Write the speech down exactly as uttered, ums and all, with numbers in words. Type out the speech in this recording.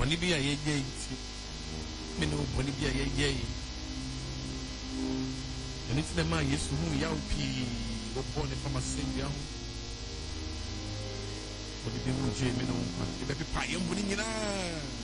bɔne bi a yɛyɛ nti me ne wo bɔne bi a yɛyɛ ɛno nti na maa Yesu hu yaw pii wɔbɔ ne fama sɛndua ho wɔde bi mu gye me ne wo nkwa yɛbɛpepa yɛn bɔne nyinaa